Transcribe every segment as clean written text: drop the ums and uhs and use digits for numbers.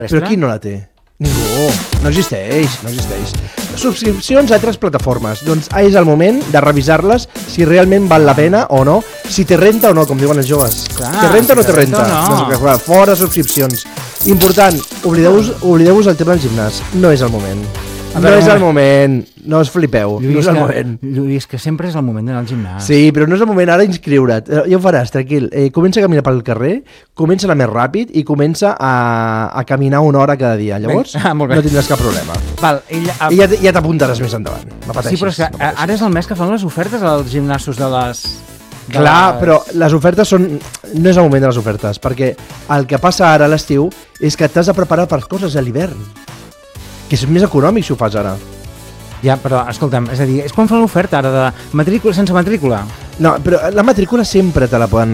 Però qui no la té? Ningú. No existeix. Subscripcions a altres plataformes. Doncs és el moment de revisar-les si realment val la pena o no, si té renta o no, com diuen els joves. Té renta o no té renta? No. Fora subscripcions. Important, oblideu-vos el tema del gimnàs. No és el moment. No és el moment, no us flipeu, no és el moment. Lluís, que sempre és el moment d'anar al gimnàs. Sí, però no és el moment ara d'inscriure't. Ja ho faràs, tranquil. Comença a caminar pel carrer, comença a anar més ràpid i comença a caminar una hora cada dia. Llavors no tindràs cap problema. Val, I ja t'apuntaràs més endavant. No pateixis. Sí, però és que ara és el mes que fan les ofertes als gimnasos de les... Clar, però les ofertes són... No és el moment de les ofertes, perquè el que passa ara a l'estiu és que t'has de preparar per coses a l'hivern. Que és més econòmic si ho fas ara. Ja, però escolta'm, és a dir, és quan fan l'oferta ara de matrícula sense matrícula? No, però la matrícula sempre te la poden...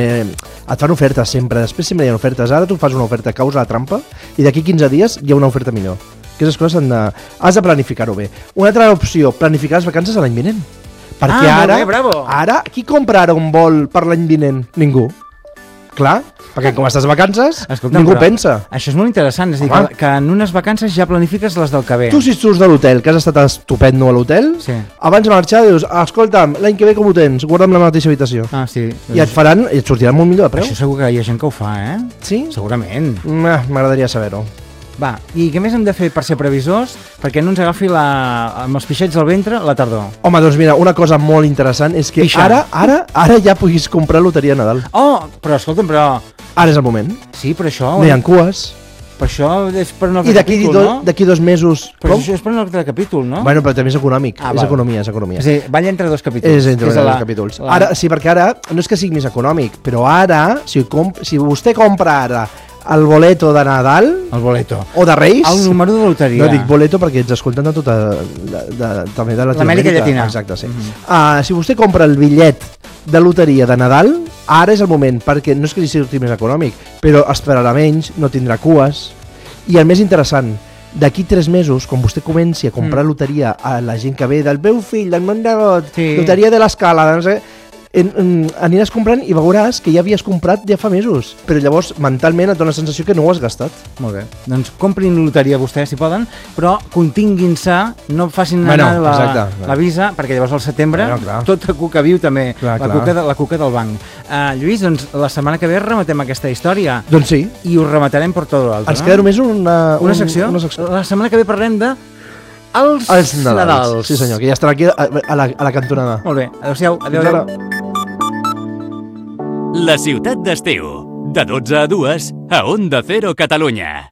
et fan ofertes sempre, després sempre hi ha ofertes. Ara tu fas una oferta que causa la trampa i d'aquí 15 dies hi ha una oferta millor. Aquestes coses has de planificar-ho bé. Una altra opció, planificar les vacances a l'any vinent. Perquè ara, qui compra ara un vol per l'any vinent? Ningú. Clar, perquè com estàs de vacances, ningú pensa. Això és molt interessant, és a dir, que en unes vacances ja planifiques les del que ve. Tu si surts de l'hotel, que has estat estupendo a l'hotel, abans de marxar dius, escolta'm, l'any que ve com ho tens? Guarda'm la mateixa habitació. I et sortirà molt millor de preu. Això segur que hi ha gent que ho fa, eh? Sí? Segurament. M'agradaria saber-ho. Va, i què més hem de fer per ser previsors? Perquè no ens agafi amb els pixets al ventre la tardor. Home, doncs mira, una cosa molt interessant és que ara ja puguis comprar loteria a Nadal. Oh, però escolta'm, Ara és el moment. Sí, però això... No hi ha cues. Per això és per un altre capítol, no? I d'aquí 2 mesos... Però això és per un altre capítol, no? Bueno, però també és econòmic. És economia. És a dir, balla entre 2 capítols. És entre 2 capítols. Ara, sí, perquè ara no és que sigui més econòmic, però ara, si vostè compra ara el boleto de Nadal... El boleto. O de Reis... El número de loteria. No dic boleto perquè ens escolten de tota... també de l'Amèrica Llatina. Exacte, sí. Si vostè compra el bitllet de loteria de Nadal, ara és el moment, perquè no és que li sigui més econòmic, però esperarà menys, no tindrà cues. I el més interessant, d'aquí 3 mesos, quan vostè comenci a comprar loteria a la gent que ve del meu fill, del meu nebot, loteria de l'Escala, no sé... aniràs comprant i veuràs que ja havies comprat ja fa mesos, però llavors mentalment et dona la sensació que no ho has gastat. Molt bé, doncs comprin loteria vostès si poden, però continguin-se, no facin anar la visa, perquè llavors al setembre tota cuca viu també, la cuca del banc. Lluís, doncs la setmana que ve rematem aquesta història. Doncs sí. I ho rematarem per tot l'altre. Ens queda només una secció. La setmana que ve parlem de els Nadals. Sí senyor, que ja estarà aquí a la cantonada. Molt bé, adéu-siau. Adéu. La ciutat d'estiu, de 12 a 2 a Onda Cero Catalunya.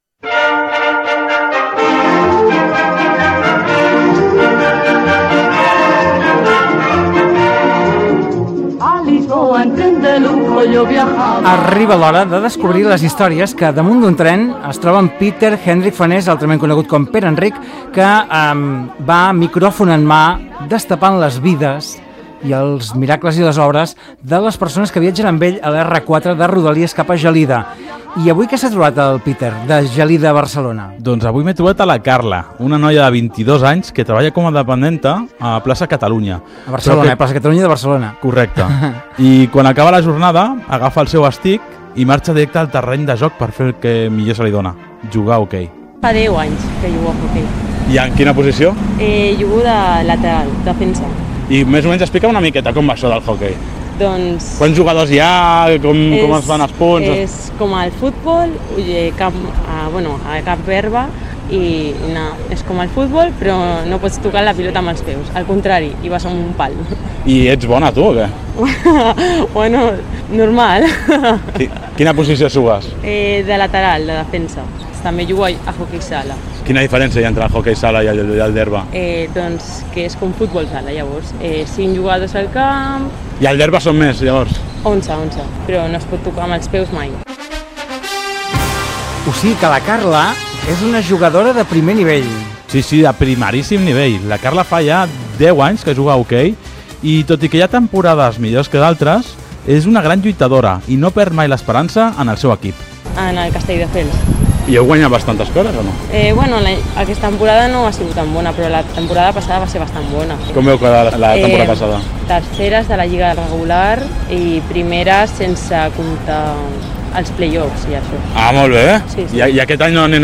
Arriba l'hora de descobrir les històries que damunt d'un tren es troben Peter Hendrik Fanés, altrament conegut com Pere Enric, que va micròfon en mà destapant les vides i els miracles i les obres de les persones que viatgen amb ell a l'R4 de Rodalies cap a Gelida. I avui què s'ha trobat el Peter, de Gelida a Barcelona? Doncs avui m'he trobat a la Carla, una noia de 22 anys que treballa com a dependenta a Plaça Catalunya. A Barcelona, Plaça Catalunya de Barcelona. Correcte. I quan acaba la jornada, agafa el seu estic i marxa directe al terreny de joc per fer el que millor se li dona, jugar a hoquei. Fa 10 anys que jugo a hoquei. I en quina posició? Jugo de lateral, defensa. I més o menys explica una miqueta com va això del hoquei. Doncs... Quants jugadors hi ha? Com es fan els punts? És com el futbol, a cap herba, i no, és com el futbol, però no pots tocar la pilota amb els peus. Al contrari, hi vas amb un pal. I ets bona, tu, o què? Bueno, normal. Quina posició jugues? De lateral, de defensa. També jugo a hoquei sala. Quina diferència hi ha entre el hoquei sala i el d'herba? Doncs que és com futbol sala, llavors. 5 jugadors al camp... I el d'herba són més, llavors? 11, però no es pot tocar amb els peus mai. O sigui que la Carla és una jugadora de primer nivell. Sí, de primeríssim nivell. La Carla fa ja 10 anys que juga a hoquei i tot i que hi ha temporades millors que d'altres, és una gran lluitadora i no perd mai l'esperança en el seu equip. En el Castelldefels. I heu guanyat bastantes coses o no? Aquesta temporada no ha sigut tan bona, però la temporada passada va ser bastant bona. Com veu quedar la temporada passada? Terceres de la Lliga regular i primeres sense comptar els play-offs i això. Ah, molt bé. Sí. I aquest any no anem